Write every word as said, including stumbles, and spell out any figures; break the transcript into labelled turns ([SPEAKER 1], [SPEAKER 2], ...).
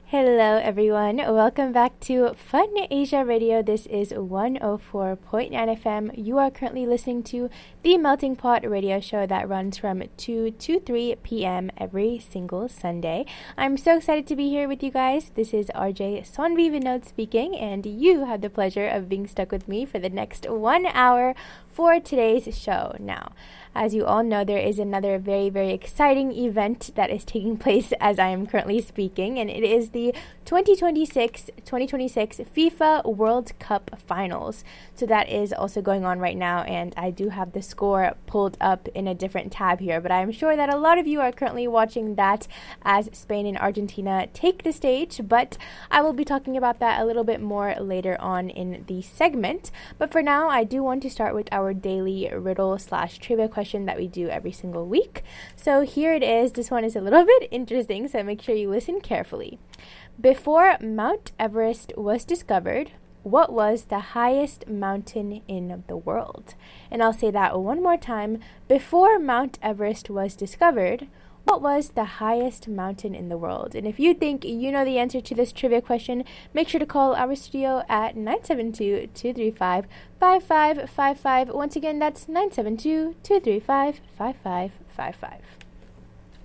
[SPEAKER 1] Hello, everyone. Welcome back to Fun Asia Radio. This is one oh four point nine F M. You are currently listening to the Melting Pot radio show that runs from two to three p.m. every single Sunday. I'm so excited to be here with you guys. This is R J Sonvi Vinod speaking, and you have the pleasure of being stuck with me for the next one hour for today's show. Now, as you all know, there is another very, very exciting event that is taking place as I am currently speaking, and it is the twenty twenty-six FIFA World Cup Finals. So that is also going on right now, and I do have the score pulled up in a different tab here, but I'm sure that a lot of you are currently watching that as Spain and Argentina take the stage, but I will be talking about that a little bit more later on in the segment. But for now, I do want to start with our daily riddle slash trivia question that we do every single week. So here it is. This one is a little bit interesting, so make sure you listen carefully. Before Mount Everest was discovered, what was the highest mountain in the world? And I'll say that one more time. Before Mount Everest was discovered, what was the highest mountain in the world? And if you think you know the answer to this trivia question, make sure to call our studio at nine seven two, two three five, five five five five. Once again, that's nine seven two, two three five, five five five five.